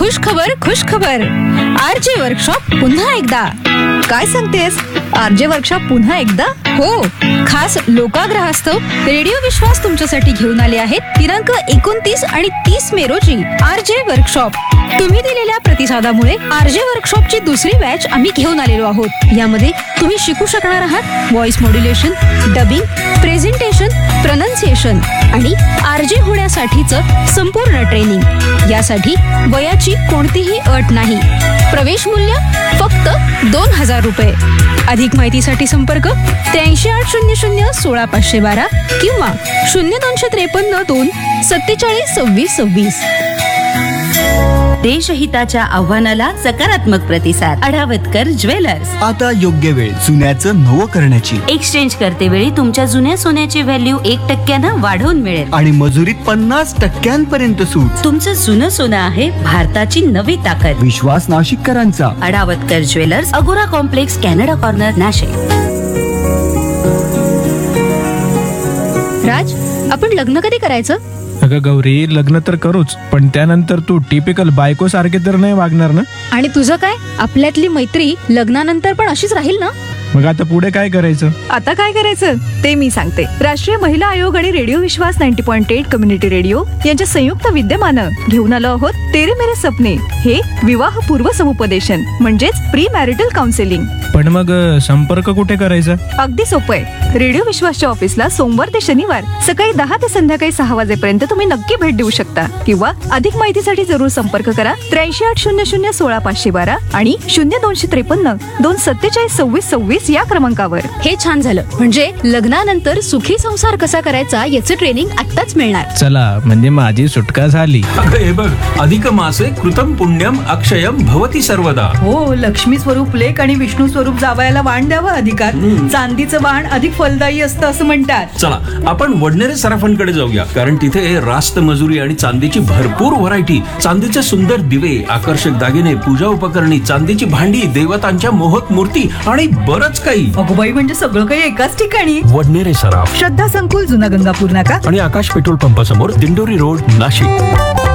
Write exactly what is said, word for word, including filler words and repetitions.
खुश खबर खुश खबर आरजे वर्कशॉप पुन्हा एकदा. काय सांगतेस? आरजे वर्कशॉप पुन्हा एकदा? हो, खास लोकाग्रहास्तव रेडिओ विश्वास तुमच्यासाठी घेऊन आले आहेत दिनांक एकोणतीस आणि तीस मे रोजी आरजे वर्कशॉप. तुम्ही दिलेल्या प्रतिसादामुळे आरजे वर्कशॉपची दुसरी बॅच आम्ही घेऊन आलेलो आहोत. यामध्ये तुम्ही शिकू शकणार आहात voice modulation, dubbing, presentation, pronunciation आणि आरजे होण्यासाठीचं संपूर्ण ट्रेनिंग. यासाठी वयाची कोणतीही अट नाही. प्रवेश मूल्य फक्त दोन हजार रुपये. अधिक माहितीसाठी संपर्क त्र्याऐंशी आठ शून्य शून्य सोळा पाचशे बारा किंवा शून्य दोनशे त्रेपन्न दोन सत्तेचाळीस सव्वीस सव्वीस. देशहिताच्या आव्हानाला सकारात्मक प्रतिसाद. अढावतकर ज्वेलर्स. आता योग्य वेळ जुन्याचं नवं करण्याची. एक्सचेंज करते वेळी तुमच्या जुन्या सोन्याची व्हॅल्यू एक टक्क्यानं वाढवून मिळेल आणि मजुरीत पन्नास टक्क्यांपर्यंत सूट. तुमचं जुनं सोनं आहे भारताची नवी ताकद. विश्वास नाशिककरांचा. अढावतकर ज्वेलर्स, अगोरा कॉम्प्लेक्स, कॅनडा कॉर्नर, नाशिक. राज, आपण लग्न कधी करायचं? अगं गौरी, लग्न तर करूच, पण त्यानंतर तू टिपिकल बायको सारखे तर नाही वागणार ना? आणि तुझं काय? आपल्यातली मैत्री लग्नानंतर पण अशीच राहील ना? मग आता पुढे काय करायचं? आता काय करायचं ते मी सांगते. राष्ट्रीय महिला आयोग आणि रेडिओ विश्वास नव्वद पॉईंट आठ कम्युनिटी रेडिओ यांच्या संयुक्त विद्यमानं घेऊन आलो आहोत तेरे मेरे सपने हे विवाह पूर्व समुपदेशन म्हणजेच प्री मॅरिटल काउन्सिलिंग. पण मग संपर्क कुठे करायचा? अगदी सोपं आहे. रेडिओ विश्वासच्या ऑफिसला सोमवार ते शनिवार सकाळी दहा ते संध्याकाळी सहा वाजेपर्यंत तुम्ही नक्की भेट देऊ शकता किंवा अधिक माहितीसाठी जरूर संपर्क करा त्र्याऐंशी आठ शून्य शून्य सोळा पाचशे बारा आणि शून्य दोनशे त्रेपन्न दोन सत्तेचाळीस सव्वीस सव्वीस या क्रमांकावर. हे छान झालं. म्हणजे लग्नानंतर सुखी संसार कसा करायचा याचं ट्रेनिंग आत्ताच मिळणार. चला, म्हणजे माझी सुटका झाली. अगं हे बघ, अधिक मासे कृतं पुण्यम अक्षयम भवती सर्वदा. हो, लक्ष्मी स्वरूप लेक आणि विष्णू स्वरूप जावयाला वाण द्यावा अधिकार. चांदीचं वाण अधिक फलदायी असतं असं म्हणतात. चला आपण वडनेरे सराफांकडे जाऊया, कारण तिथे रास्त मजुरी आणि चांदीची भरपूर व्हरायटी, चांदीचे सुंदर दिवे, आकर्षक दागिने, पूजा उपकरणी, चांदीची भांडी, देवतांच्या मोहक मूर्ती आणि बरंच काही. अगोबाई, म्हणजे सगळं काही एकाच ठिकाणी. वडनेरे सराफ, श्रद्धा संकुल, जुना गंगापूर नाका आणि आकाश पेट्रोल पंपासमोर, दिंडोरी रोड, नाशिक.